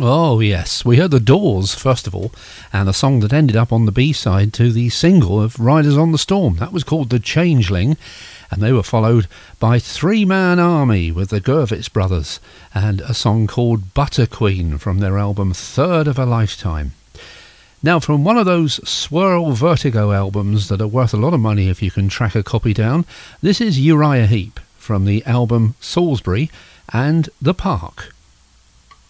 Oh yes, we heard The Doors first of all, and a song that ended up on the B-side to the single of Riders on the Storm. That was called The Changeling, and they were followed by Three Man Army with the Gurvitz Brothers, and a song called Butter Queen from their album Third of a Lifetime. Now, from one of those Swirl Vertigo albums that are worth a lot of money if you can track a copy down, this is Uriah Heep from the album Salisbury and The Park.